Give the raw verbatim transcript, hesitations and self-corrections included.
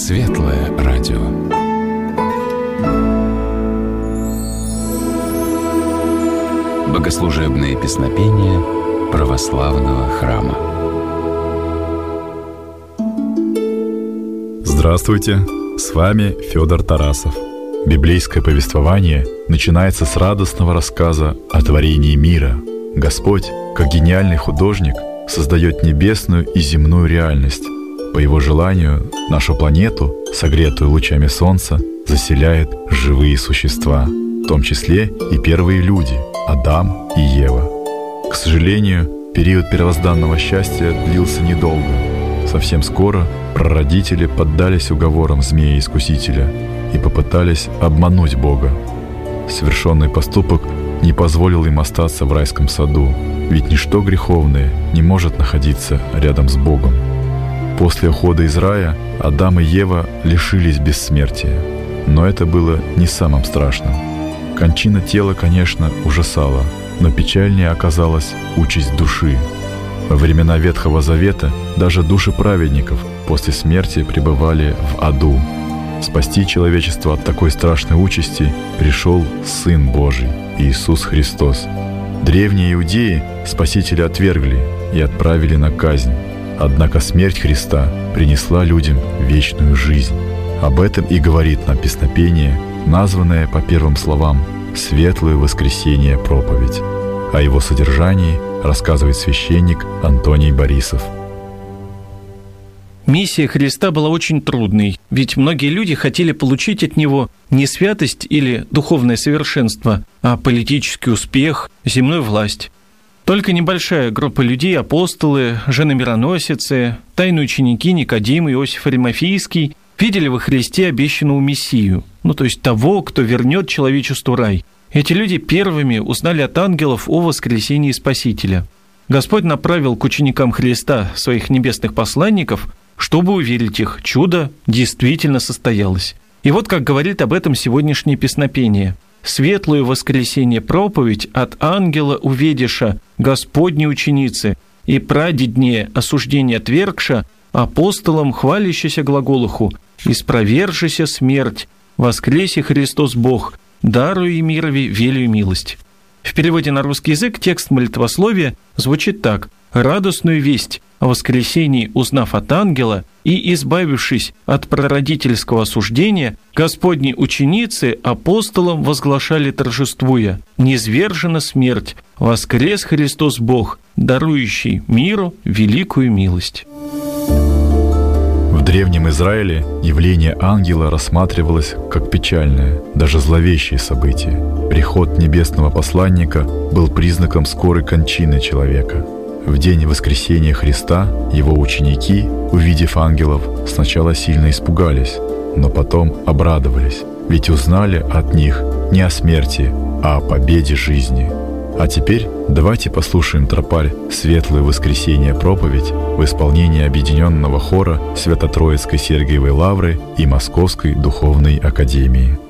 Светлое радио. Богослужебные песнопения православного храма. Здравствуйте, с вами Федор Тарасов. Библейское повествование начинается с радостного рассказа о творении мира. Господь, как гениальный художник, создает небесную и земную реальность. По Его желанию, нашу планету, согретую лучами солнца, заселяют живые существа, в том числе и первые люди – Адам и Ева. К сожалению, период первозданного счастья длился недолго. Совсем скоро прародители поддались уговорам змея-искусителя и попытались обмануть Бога. Совершенный поступок не позволил им остаться в райском саду, ведь ничто греховное не может находиться рядом с Богом. После ухода из рая Адам и Ева лишились бессмертия, но это было не самым страшным. Кончина тела, конечно, ужасала, но печальнее оказалась участь души. Во времена Ветхого Завета даже души праведников после смерти пребывали в аду. Спасти человечество от такой страшной участи пришел Сын Божий, Иисус Христос. Древние иудеи Спасителя отвергли и отправили на казнь. Однако смерть Христа принесла людям вечную жизнь. Об этом и говорит нам песнопение, названное по первым словам «Светлое воскресение проповедь». О его содержании рассказывает священник Антоний Борисов. Миссия Христа была очень трудной, ведь многие люди хотели получить от Него не святость или духовное совершенство, а политический успех, земную власть. Только небольшая группа людей, апостолы, жены-мироносицы, тайные ученики Никодим и Иосиф Аримафейский, видели во Христе обещанного Мессию, ну то есть того, кто вернет человечеству рай. Эти люди первыми узнали от ангелов о воскресении Спасителя. Господь направил к ученикам Христа своих небесных посланников, чтобы уверить их, чудо действительно состоялось. И вот как говорит об этом сегодняшнее песнопение. «Светлое воскресение проповедь от ангела увидиша Господней ученицы, и прадеднее осуждение отвергша, апостолам хвалящийся глаголуху, испровержися смерть, воскресе Христос Бог, даруй мирови велию милость». В переводе на русский язык текст молитвословия звучит так: «Радостную весть о воскресении узнав от ангела и избавившись от прародительского осуждения, Господни ученицы апостолам возглашали торжествуя: низвержена смерть, воскрес Христос Бог, дарующий миру великую милость». В древнем Израиле явление ангела рассматривалось как печальное, даже зловещее событие. Приход небесного посланника был признаком скорой кончины человека. В день воскресения Христа его ученики, увидев ангелов, сначала сильно испугались, но потом обрадовались, ведь узнали от них не о смерти, а о победе жизни. А теперь давайте послушаем тропарь «Светлое воскресение проповедь» в исполнении объединенного хора Свято-Троицкой Сергиевой Лавры и Московской Духовной Академии.